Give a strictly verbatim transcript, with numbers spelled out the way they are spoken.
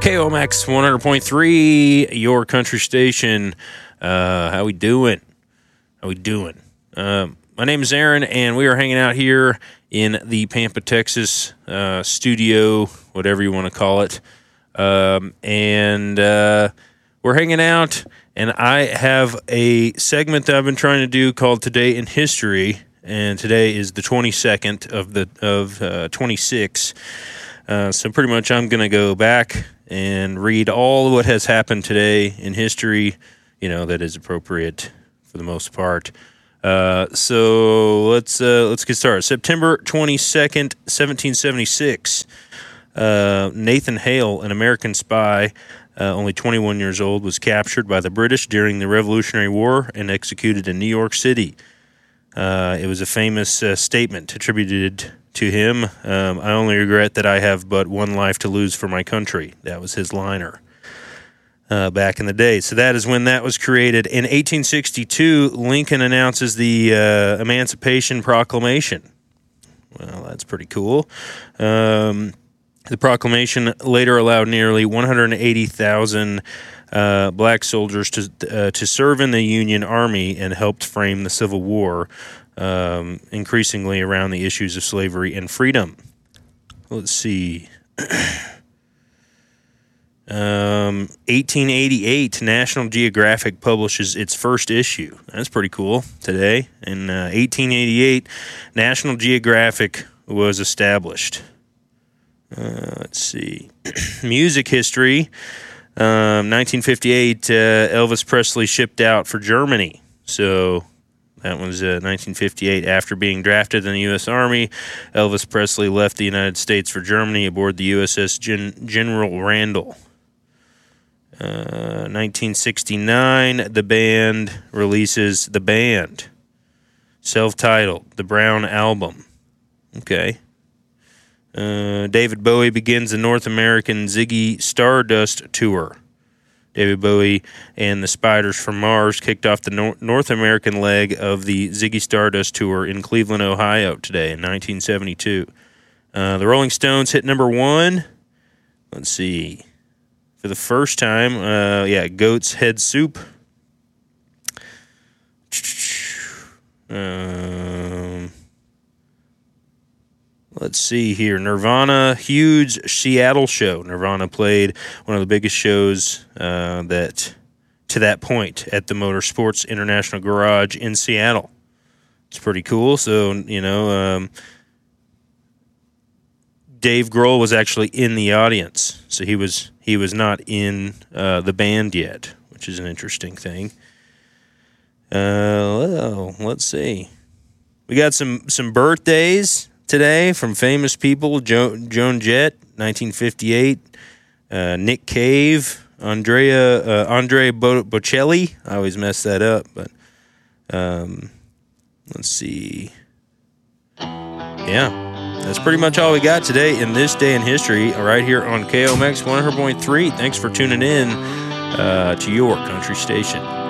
K O M X one hundred point three, your country station. Uh, how we doing? How we doing? Um, my name is Aaron, and we are hanging out here in the Pampa, Texas uh, studio, whatever you want to call it. Um, and uh, we're hanging out, and I have a segment that I've been trying to do called Today in History, and today is the twenty-second of the of uh, twenty-six. Uh, so pretty much I'm going to go back and read all what has happened today in history, you know, that is appropriate for the most part. Uh, so let's uh, let's get started. September twenty-second, seventeen seventy-six. Uh, Nathan Hale, an American spy, uh, only twenty-one years old, was captured by the British during the Revolutionary War and executed in New York City. Uh, it was a famous uh, statement attributed to him. Um, I only regret that I have but one life to lose for my country. That was his liner uh, back in the day. So that is when that was created. In eighteen sixty-two, Lincoln announces the uh, Emancipation Proclamation. Well, that's pretty cool. Um, the proclamation later allowed nearly one hundred eighty thousand uh, black soldiers to uh, to serve in the Union Army and helped frame the Civil War, um, increasingly around the issues of slavery and freedom. Let's see. um, eighteen eighty-eight, National Geographic publishes its first issue. That's pretty cool today. In uh, eighteen eighty-eight, National Geographic was established. Uh, let's see. Music history. Um, nineteen fifty-eight, uh, Elvis Presley shipped out for Germany. So that was uh, nineteen fifty-eight. After being drafted in the U S Army, Elvis Presley left the United States for Germany aboard the U S S Gen- General Randall. Uh, nineteen sixty-nine, the band releases The Band, self-titled, The Brown Album. Okay. Uh, David Bowie begins the North American Ziggy Stardust Tour. David Bowie and the Spiders from Mars kicked off the Nor- North American leg of the Ziggy Stardust Tour in Cleveland, Ohio today in nineteen seventy-two. Uh, the Rolling Stones hit number one. Let's see. For the first time, uh, yeah, Goat's Head Soup. Um... Let's see here. Nirvana, huge Seattle show. Nirvana played one of the biggest shows uh, that to that point at the Motorsports International Garage in Seattle. It's pretty cool. So, you know, um, Dave Grohl was actually in the audience. So he was he was not in uh, the band yet, which is an interesting thing. Uh, well, let's see. We got some some birthdays today from famous people. Jo- Joan Jett, nineteen fifty-eight. Uh, Nick Cave, Andrea uh, Andre Bo- Bocelli. I always mess that up, but um, let's see. Yeah, that's pretty much all we got today in this day in history, right here on K O M X one hundred point three. Thanks for tuning in uh, to your country station.